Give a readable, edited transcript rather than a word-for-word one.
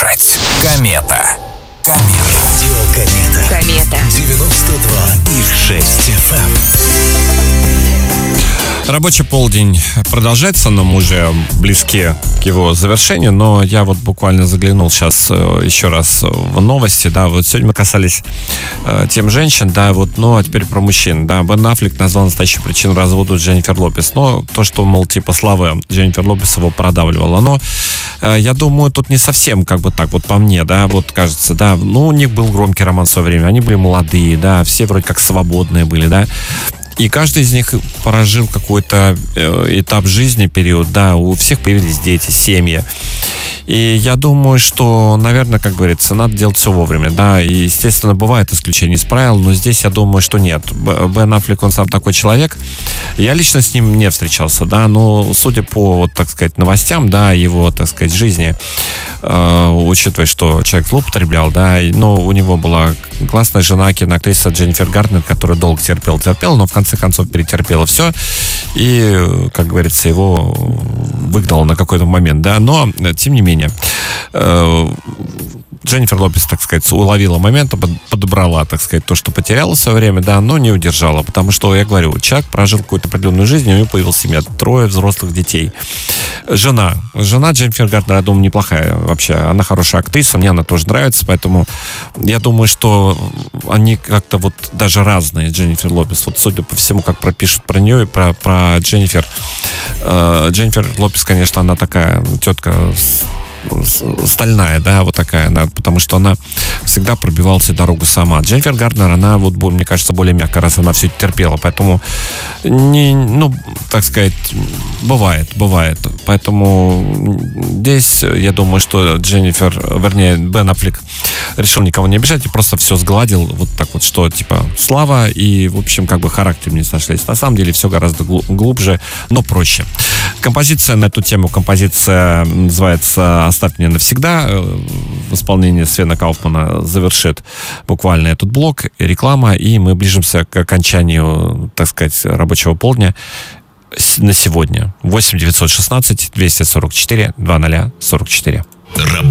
слушать. Комета. Радио Комета. 92,6 FM. Рабочий полдень продолжается, но мы уже близки к его завершению. Но я вот буквально заглянул сейчас еще раз в новости. Да, вот сегодня мы касались тем женщин, да, вот, ну, а теперь про мужчин. Да, Бен Аффлек назвал настоящую причину развода Дженнифер Лопес. Но то, что, мол, типа слава Дженнифер Лопес его продавливала. Но я думаю, тут не совсем как бы так, вот по мне, да, вот кажется, да, ну, у них был громкий роман в свое время. Они были молодые, да, все вроде как свободные были, да. И каждый из них прожил какой-то этап жизни, период, да, у всех появились дети, семьи. И я думаю, что, наверное, как говорится, надо делать все вовремя, да, и, естественно, бывают исключения из правил, но здесь я думаю, что нет. Бен Аффлек, он сам такой человек. Я лично с ним не встречался, да, но судя по, вот, так сказать, новостям, да, его, так сказать, жизни, учитывая, что человек злоупотреблял, да, но у него была классная жена, киноактриса Дженнифер Гарднер, которая долго терпела, но в конце концов перетерпела все, и, как говорится, его выгнал на какой-то момент, да, но, тем не менее, Дженнифер Лопес, так сказать, уловила момент, подобрала, так сказать, то, что потеряла в свое время, да, но не удержала, потому что, я говорю, человек прожил какую-то определенную жизнь, у него появилась семья, 3 взрослых детей. Жена Дженнифер Гарднер, я думаю, неплохая вообще, она хорошая актриса, мне она тоже нравится, поэтому я думаю, что они как-то вот даже разные, Дженнифер Лопес, вот судя по всему, как пропишут про нее и про Дженнифер. Дженнифер Лопес, конечно, она такая тетка стальная, да, вот такая она, потому что она всегда пробивала себе дорогу сама. Дженнифер Гарднер, она, вот, мне кажется, более мягкая, раз она все это терпела, поэтому, ну, так сказать, бывает. Поэтому здесь, я думаю, что Бен Аффлек решил никого не обижать и просто все сгладил, вот так вот, что, типа, слава и, в общем, как бы характер не сошлись. На самом деле все гораздо глубже, но проще. Композиция на эту тему, называется «Оставь меня навсегда». В исполнении Свена Кауфмана завершит буквально этот блок, реклама, и мы ближимся к окончанию, так сказать, рабочего полдня на сегодня. 8 916 244 2044.